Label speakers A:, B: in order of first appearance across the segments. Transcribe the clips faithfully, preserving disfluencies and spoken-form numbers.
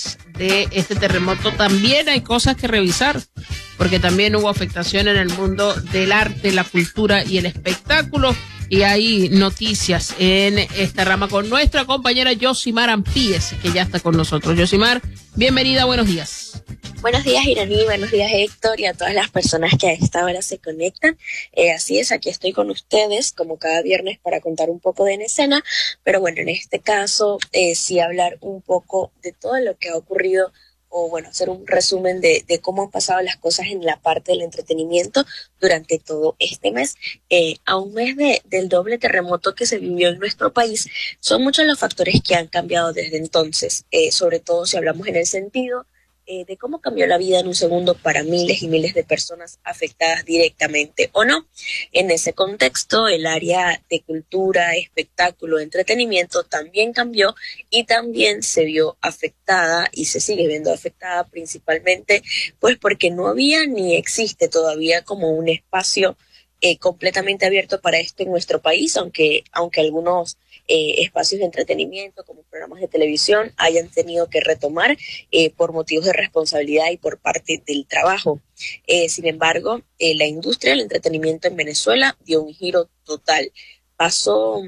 A: después de este terremoto también hay cosas que revisar, porque también hubo afectación en el mundo del arte, la cultura y el espectáculo, y hay noticias en esta rama con nuestra compañera Yosimar Ampíes, que ya está con nosotros. Yosimar, bienvenida, buenos días.
B: Buenos días, Iraní, buenos días, Héctor, y a todas las personas que a esta hora se conectan. Eh, así es, aquí estoy con ustedes, como cada viernes, para contar un poco de En Escena, pero bueno, en este caso, eh, sí hablar un poco de todo lo que ha ocurrido, o bueno, hacer un resumen de, de cómo han pasado las cosas en la parte del entretenimiento durante todo este mes. Eh, a un mes de, del doble terremoto que se vivió en nuestro país, son muchos los factores que han cambiado desde entonces, eh, sobre todo si hablamos en el sentido Eh, de cómo cambió la vida en un segundo para miles y miles de personas afectadas directamente o no. En ese contexto, el área de cultura, espectáculo, entretenimiento también cambió y también se vio afectada y se sigue viendo afectada principalmente pues porque no había ni existe todavía como un espacio eh, completamente abierto para esto en nuestro país, aunque, aunque algunos Eh, espacios de entretenimiento como programas de televisión hayan tenido que retomar eh, por motivos de responsabilidad y por parte del trabajo. Eh, sin embargo, eh, la industria del entretenimiento en Venezuela dio un giro total. Pasó,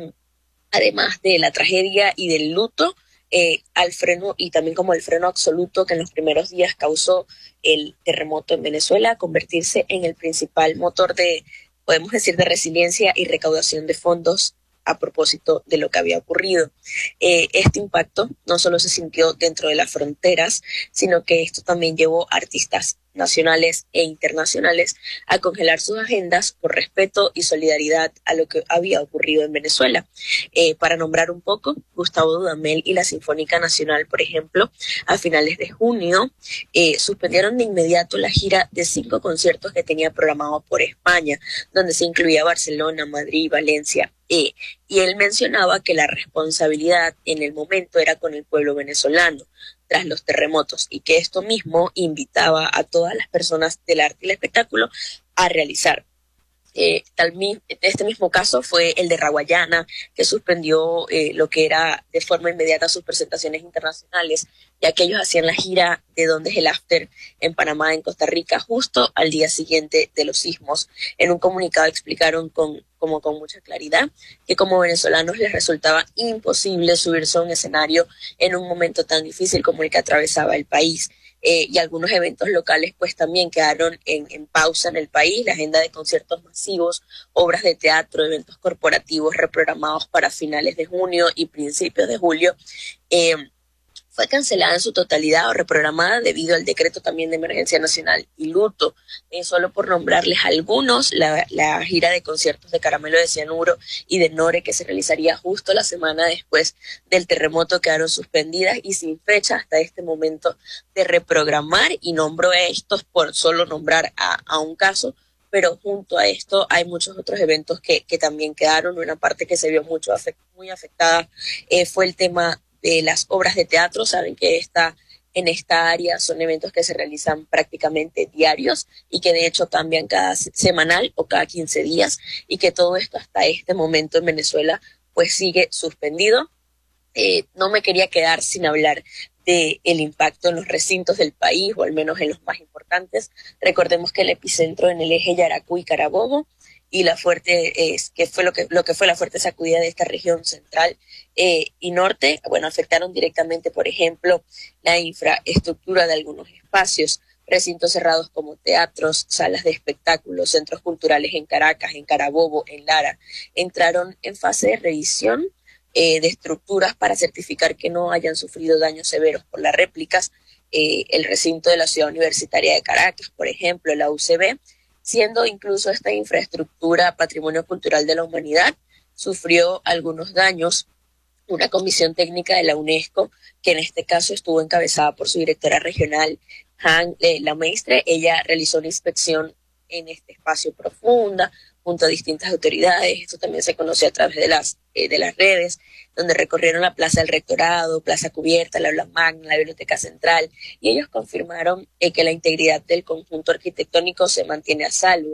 B: además de la tragedia y del luto, eh, al freno y también como el freno absoluto que en los primeros días causó el terremoto en Venezuela, a convertirse en el principal motor de, podemos decir, de resiliencia y recaudación de fondos a propósito de lo que había ocurrido. Eh, este impacto no solo se sintió dentro de las fronteras, sino que esto también llevó a artistas nacionales e internacionales a congelar sus agendas por respeto y solidaridad a lo que había ocurrido en Venezuela. Eh, para nombrar un poco, Gustavo Dudamel y la Sinfónica Nacional, por ejemplo, a finales de junio, eh, suspendieron de inmediato la gira de cinco conciertos que tenía programado por España, donde se incluía Barcelona, Madrid, Valencia, eh, y él mencionaba que la responsabilidad en el momento era con el pueblo venezolano tras los terremotos y que esto mismo invitaba a todas las personas del arte y el espectáculo a realizar. Eh, tal mi, este mismo caso fue el de Raguayana, que suspendió eh, lo que era de forma inmediata sus presentaciones internacionales, ya que ellos hacían la gira de Donde es el After en Panamá, en Costa Rica, justo al día siguiente de los sismos. En un comunicado explicaron con, como con mucha claridad que como venezolanos les resultaba imposible subirse a un escenario en un momento tan difícil como el que atravesaba el país. Eh, y algunos eventos locales pues también quedaron en, en pausa en el país. La agenda de conciertos masivos, obras de teatro, eventos corporativos reprogramados para finales de junio y principios de julio eh, fue cancelada en su totalidad o reprogramada debido al decreto también de emergencia nacional y luto. Eh, solo por nombrarles algunos, la, la gira de conciertos de Caramelo de Cianuro y de Nore, que se realizaría justo la semana después del terremoto, quedaron suspendidas y sin fecha hasta este momento de reprogramar, y nombro estos por solo nombrar a, a un caso, pero junto a esto hay muchos otros eventos que, que también quedaron. Una parte que se vio mucho afect, muy afectada eh, fue el tema de las obras de teatro. Saben que esta, en esta área son eventos que se realizan prácticamente diarios y que de hecho cambian cada semanal o cada quince días, y que todo esto hasta este momento en Venezuela pues sigue suspendido. Eh, no me quería quedar sin hablar de el impacto en los recintos del país, o al menos en los más importantes. Recordemos que el epicentro en el eje Yaracuy Carabobo y la fuerte es que fue lo que lo que fue la fuerte sacudida de esta región central eh, y norte, bueno, afectaron directamente, por ejemplo, la infraestructura de algunos espacios, recintos cerrados como teatros, salas de espectáculos, centros culturales en Caracas, en Carabobo, en Lara. Entraron en fase de revisión eh, de estructuras para certificar que no hayan sufrido daños severos por las réplicas. Eh, el recinto de la Ciudad Universitaria de Caracas, por ejemplo, la U C B, siendo incluso esta infraestructura Patrimonio Cultural de la Humanidad, sufrió algunos daños. Una comisión técnica de la UNESCO, que en este caso estuvo encabezada por su directora regional, Han eh, Lamaistre, ella realizó una inspección en este espacio profunda, junto a distintas autoridades. Esto también se conoció a través de las, eh, de las redes, donde recorrieron la Plaza del Rectorado, Plaza Cubierta, la Aula Magna, la Biblioteca Central, y ellos confirmaron eh, que la integridad del conjunto arquitectónico se mantiene a salvo.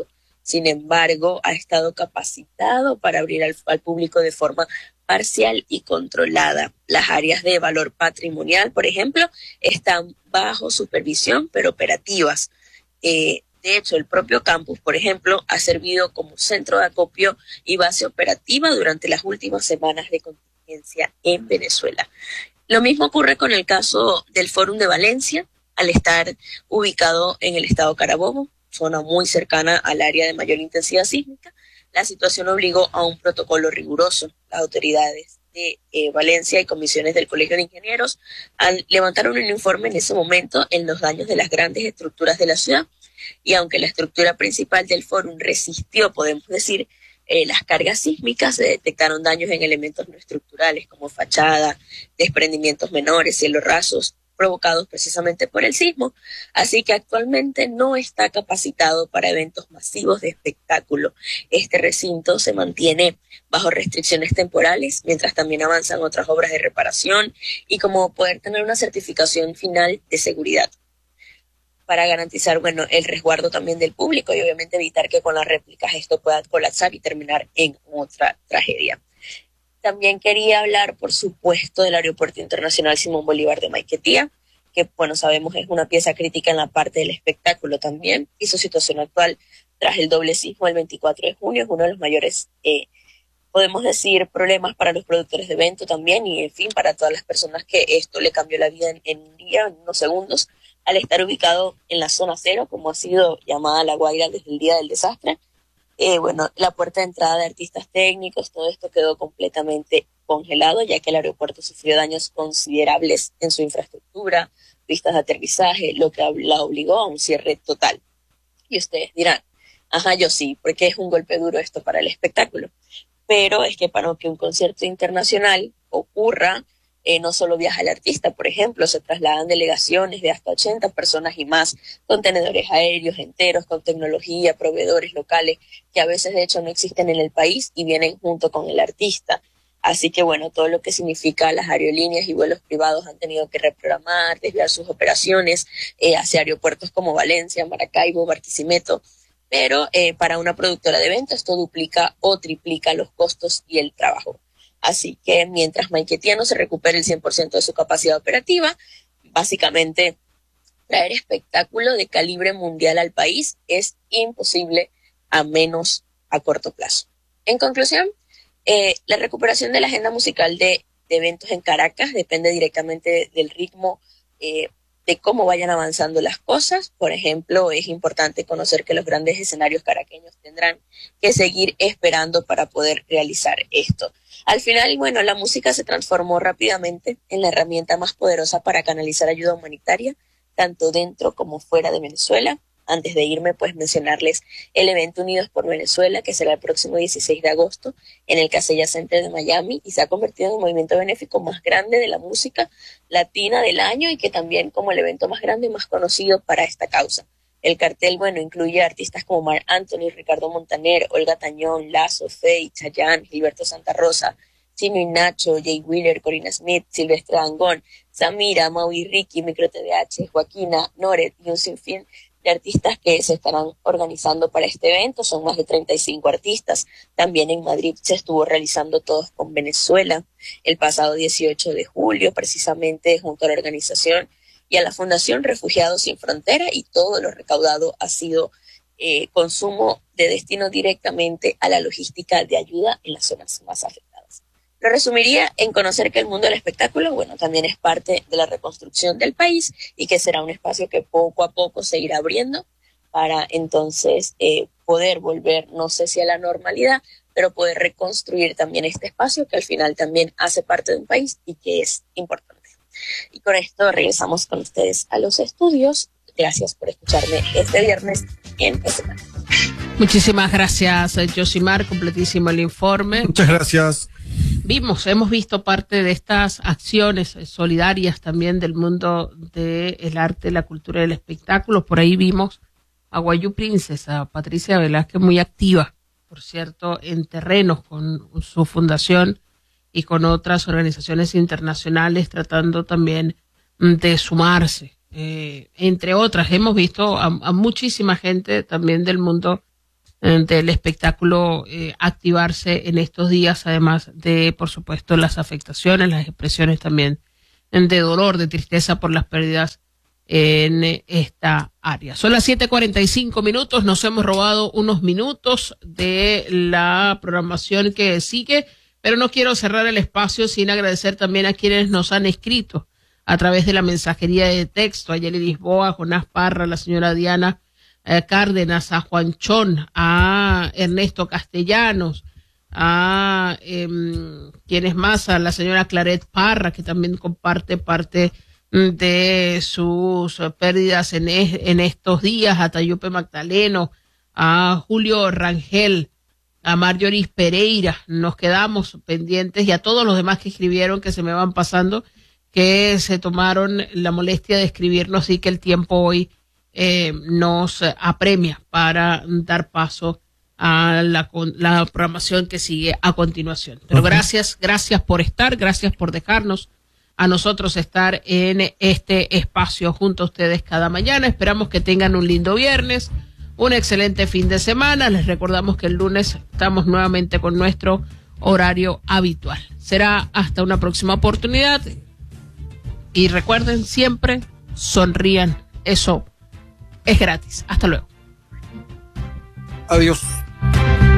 B: Sin embargo, ha estado capacitado para abrir al, al público de forma parcial y controlada. Las áreas de valor patrimonial, por ejemplo, están bajo supervisión, pero operativas. Eh, de hecho, el propio campus, por ejemplo, ha servido como centro de acopio y base operativa durante las últimas semanas de contingencia en Venezuela. Lo mismo ocurre con el caso del Fórum de Valencia, al estar ubicado en el estado Carabobo, zona muy cercana al área de mayor intensidad sísmica. La situación obligó a un protocolo riguroso. Las autoridades de eh, Valencia y comisiones del Colegio de Ingenieros han, levantaron un informe en ese momento en los daños de las grandes estructuras de la ciudad. Y aunque la estructura principal del fórum resistió, podemos decir, eh, las cargas sísmicas, se detectaron daños en elementos no estructurales como fachada, desprendimientos menores, cielos rasos, provocados precisamente por el sismo, así que actualmente no está capacitado para eventos masivos de espectáculo. Este recinto se mantiene bajo restricciones temporales, mientras también avanzan otras obras de reparación y como poder tener una certificación final de seguridad para garantizar, bueno, el resguardo también del público y obviamente evitar que con las réplicas esto pueda colapsar y terminar en otra tragedia. También quería hablar, por supuesto, del Aeropuerto Internacional Simón Bolívar de Maiquetía, que, bueno, sabemos es una pieza crítica en la parte del espectáculo también, y su situación actual tras el doble sismo del veinticuatro de junio es uno de los mayores, eh, podemos decir, problemas para los productores de evento también, y en fin, para todas las personas que esto le cambió la vida en, en un día, en unos segundos, al estar ubicado en la zona cero, como ha sido llamada La Guaira desde el día del desastre. Eh, bueno, la puerta de entrada de artistas técnicos, todo esto quedó completamente congelado, ya que el aeropuerto sufrió daños considerables en su infraestructura, pistas de aterrizaje, lo que la obligó a un cierre total. Y ustedes dirán, ajá, yo sí, porque es un golpe duro esto para el espectáculo. Pero es que para que un concierto internacional ocurra, Eh, no solo viaja el artista, por ejemplo, se trasladan delegaciones de hasta ochenta personas y más, contenedores aéreos enteros, con tecnología, proveedores locales, que a veces de hecho no existen en el país y vienen junto con el artista. Así que bueno, todo lo que significa las aerolíneas y vuelos privados han tenido que reprogramar, desviar sus operaciones eh, hacia aeropuertos como Valencia, Maracaibo, Barquisimeto. Pero eh, para una productora de eventos esto duplica o triplica los costos y el trabajo. Así que mientras Maiquetía no se recupere el cien por ciento de su capacidad operativa, básicamente traer espectáculo de calibre mundial al país es imposible, a menos a corto plazo. En conclusión, eh, la recuperación de la agenda musical de, de eventos en Caracas depende directamente del ritmo eh, de cómo vayan avanzando las cosas. Por ejemplo, es importante conocer que los grandes escenarios caraqueños tendrán que seguir esperando para poder realizar esto. Al final, bueno, la música se transformó rápidamente en la herramienta más poderosa para canalizar ayuda humanitaria, tanto dentro como fuera de Venezuela. Antes de irme, pues mencionarles el evento Unidos por Venezuela, que será el próximo dieciséis de agosto en el Casella Center de Miami, y se ha convertido en el movimiento benéfico más grande de la música latina del año y que también como el evento más grande y más conocido para esta causa. El cartel, bueno, incluye artistas como Marc Anthony, Ricardo Montaner, Olga Tañón, Lazo, Faye, Chayanne, Gilberto Santa Rosa, Chino y Nacho, Jay Wheeler, Corina Smith, Silvestre Dangond, Samira, Maui Ricky, Micro T D H, Joaquina, Noret y un sinfín de artistas que se estarán organizando para este evento. Son más de treinta y cinco artistas. También en Madrid se estuvo realizando Todos con Venezuela el pasado dieciocho de julio, precisamente junto a la organización y a la Fundación Refugiados Sin Frontera, y todo lo recaudado ha sido eh, consumo de destino directamente a la logística de ayuda en las zonas más afectadas. Lo resumiría en conocer que el mundo del espectáculo, bueno, también es parte de la reconstrucción del país y que será un espacio que poco a poco se irá abriendo para entonces eh, poder volver, no sé si a la normalidad, pero poder reconstruir también este espacio que al final también hace parte de un país y que es importante. Y con esto regresamos con ustedes a los estudios. Gracias por escucharme este viernes en Escena.
A: Muchísimas gracias, Yosimar, completísimo el informe.
C: Muchas gracias.
A: Vimos, hemos visto parte de estas acciones solidarias también del mundo del arte, la cultura y el espectáculo. Por ahí vimos a Guayú Princesa, Patricia Velázquez, muy activa, por cierto, en terrenos con su fundación y con otras organizaciones internacionales tratando también de sumarse. Eh, entre otras, hemos visto a, a muchísima gente también del mundo del espectáculo eh, activarse en estos días, además de, por supuesto, las afectaciones, las expresiones también de dolor, de tristeza por las pérdidas en esta área. Son las siete cuarenta y cinco minutos, nos hemos robado unos minutos de la programación que sigue, pero no quiero cerrar el espacio sin agradecer también a quienes nos han escrito a través de la mensajería de texto, a Yeli Lisboa, a Jonás Parra, a la señora Diana eh, Cárdenas, a Juan Chón, a Ernesto Castellanos, a eh, quienes más, a la señora Claret Parra, que también comparte parte de sus pérdidas en, es, en estos días, a Tayupe Magdaleno, a Julio Rangel, a Marjorie Pereira. Nos quedamos pendientes, y a todos los demás que escribieron, que se me van pasando, que se tomaron la molestia de escribirnos, y que el tiempo hoy eh, nos apremia para dar paso a la, la programación que sigue a continuación. Pero okay. gracias, gracias por estar, gracias por dejarnos a nosotros estar en este espacio junto a ustedes cada mañana. Esperamos que tengan un lindo viernes, un excelente fin de semana. Les recordamos que el lunes estamos nuevamente con nuestro horario habitual. Será hasta una próxima oportunidad. Y recuerden, siempre sonrían. Eso es gratis. Hasta luego.
C: Adiós.